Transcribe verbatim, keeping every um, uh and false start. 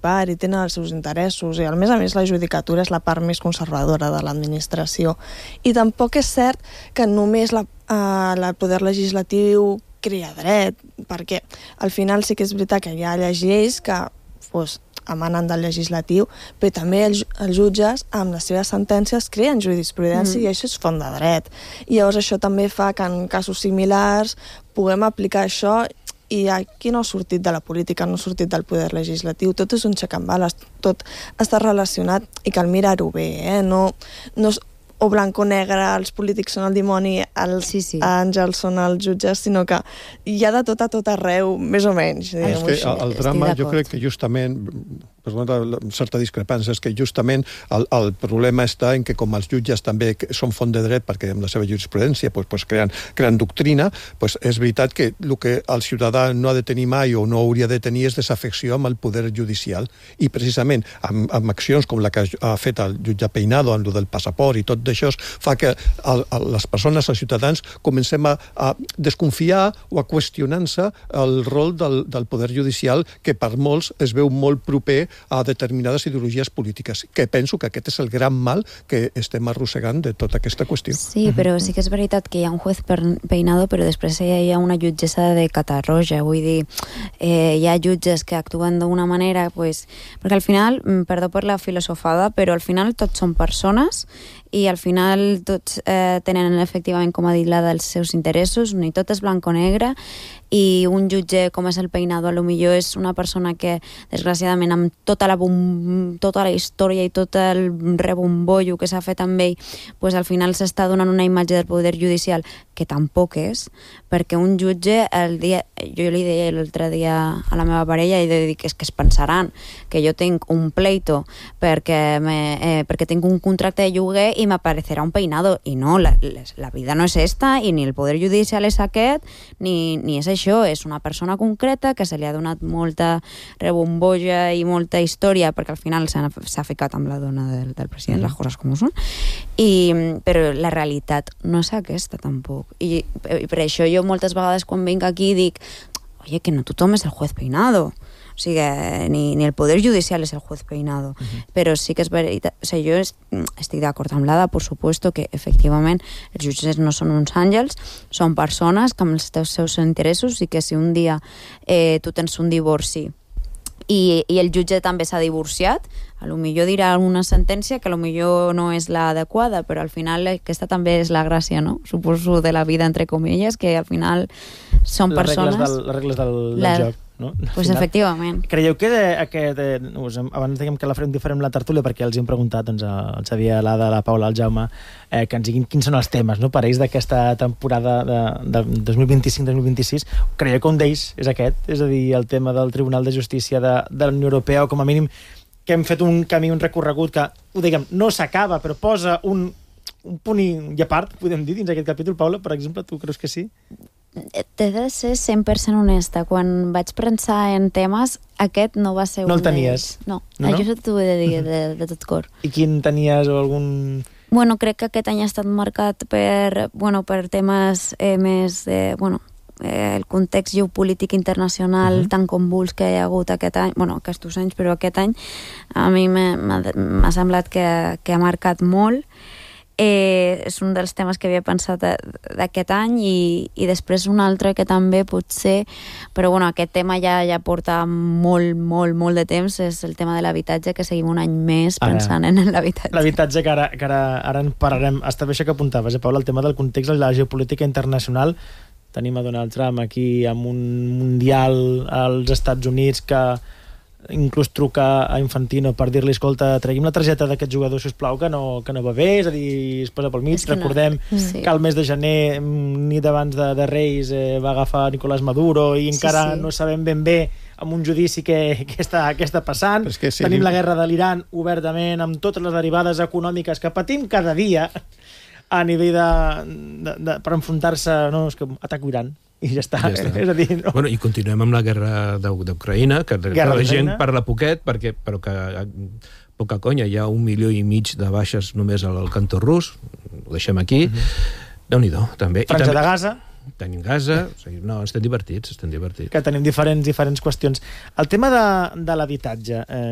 part i tenen els seus interessos, i a més a més la judicatura és la part més conservadora de l'administració. I tampoc és cert que només la, eh, el poder legislatiu crea dret, perquè al final sí que és veritat que hi ha lleis que pues, emanen del legislatiu, però també els, els jutges amb les seves sentències creen jurisprudència mm. i això és font de dret. I llavors això també fa que en casos similars puguem aplicar això, i aquí no ha sortit de la política, no ha sortit del poder legislatiu, tot és un check and balance, tot està relacionat i cal mirar-ho bé, eh? No, no és o blanc o negre, els polítics són el dimoni, els sí, sí. àngels són els jutges, sinó que hi ha de tot a tot arreu, més o menys. És que el, el drama, jo crec que justament, perdona, certa discrepància, és que justament el, el problema està en que com els jutges també són font de dret, perquè amb la seva jurisprudència pues, pues, creen, creen doctrina, pues, és veritat que el que el ciutadà no ha de tenir mai o no hauria de tenir és desafecció amb el poder judicial. I precisament amb, amb accions com la que ha fet el jutge Peinado, amb el del passaport i tot això fa que el, el, les persones, els ciutadans, comencem a, a desconfiar o a qüestionar-se el rol del, del poder judicial, que per molts es veu molt proper a determinades ideologies polítiques, que penso que aquest és el gran mal que estem arrossegant de tota aquesta qüestió. Sí, però sí que és veritat que hi ha un juez Peinado, però després hi ha una jutgessa de Catarroja, vull dir, eh, hi ha jutges que actuen d'una manera, pues, perquè al final, perdó per la filosofada, però al final tots són persones i al final tots eh, tenen efectivament, com ha dit la, dels seus interessos, ni tot és blanc o negre, i un jutge com és el Peinado, a lo millor és una persona que, desgraciadament, amb tota la, bom... tota la història i tot el rebombollo que s'ha fet amb ell, pues, al final s'està donant una imatge del poder judicial que tampoc és, perquè un jutge, el dia, jo li deia l'altre dia a la meva parella, i de dir que és que es pensaran que jo tinc un pleito perquè, me, eh, perquè tinc un contracte de lloguer i m'aparecerà un Peinado, i no, la, la vida no és esta, i ni el poder judicial és aquest, ni, ni és això, és una persona concreta que se li ha donat molta rebombolla i molta història, perquè al final s'ha ficat amb la dona del, del president, mm. les coses com són, i, però la realitat no és aquesta tampoc, i, i per això jo moltes vegades quan vinc aquí dic, oye, que no tothom és el juez Peinado, o sigui, ni, ni el poder judicial és el juez Peinado, uh-huh. però sí que és veritat, o sigui, jo es, estic d'acord amb l'Ada, por supuesto, que efectivament els jutges no són uns àngels, són persones que amb els teus seus interessos, i que si un dia eh, tu tens un divorci i, i el jutge també s'ha divorciat, a lo millor dirà una sentència que a lo millor no és l'adequada, però al final aquesta també és la gràcia, no? Suposo, de la vida, entre comilles, que al final són les persones... Regles del, les regles del, del la... joc. No? Pues final, efectivament. Creieu que aquest, eh, abans dèiem que la farem diferent la tertúlia, perquè els hem preguntat doncs, al Xavier, a l'Ada, a la Paula, al Jaume, eh, que ens diguin quins són els temes, no, per ells d'aquesta temporada de, de dos mil vint-i-cinc dos mil vint-i-sis. Creieu que un d'ells és aquest? És a dir, el tema del Tribunal de Justícia de, de la Unió Europea, o com a mínim que hem fet un camí, un recorregut que, ho diguem, no s'acaba, però posa un, un punt i a part, podem dir, dins aquest capítol. Paula, per exemple, tu creus que sí? T'he de ser cent per cent honesta. Quan vaig pensar en temes, aquest no va ser no un el tenies? No, no, no? això t'ho he de dir de, de tot cor. I quin tenies o algun... Bueno, crec que aquest any ha estat marcat per, bueno, per temes eh, més de... Bueno, eh, el context geopolític internacional uh-huh. tan convuls que hi ha hagut aquest any, bueno, aquests anys, però aquest any a mi m'ha semblat que, que ha marcat molt. Eh, és un dels temes que havia pensat d'aquest any, i, i després un altre que també potser, però bueno, aquest tema ja, ja porta molt, molt, molt de temps, és el tema de l'habitatge, que seguim un any més pensant ara, en l'habitatge. L'habitatge que, ara, que ara, ara en parlarem. Està bé això que apuntaves, eh, Paula, el tema del context de la geopolítica internacional. Tenim a Donald Trump aquí amb un mundial als Estats Units que inclús truca a Infantino per dir-li, escolta, traguem la targeta d'aquest jugador, sisplau, que no, que no va bé, és a dir, es posa pel mig. Recordem no. sí. que el mes de gener, nit abans de, de Reis, eh, va agafar Nicolás Maduro, i encara sí, sí. no sabem ben bé amb un judici que, que, està, que està passant. Que sí, tenim sí. la guerra de l'Iran obertament, amb totes les derivades econòmiques que patim cada dia a nivell de, de, de per enfrontar-se, no, és que ataco Iran. I ja està. Ja està. És a dir, no. Bueno, i continuem amb la guerra d'Ucraïna, que guerra la gent parla poquet, perquè, però que poca conya, hi ha un milió i mig de baixes només al cantó rus, ho deixem aquí. Mm-hmm. Déu-n'hi-do, també. Franja de Gaza. Tenim Gaza, o sigui, no, estem divertits, estem divertits. Que tenim diferents, diferents qüestions. El tema de, de l'habitatge, eh,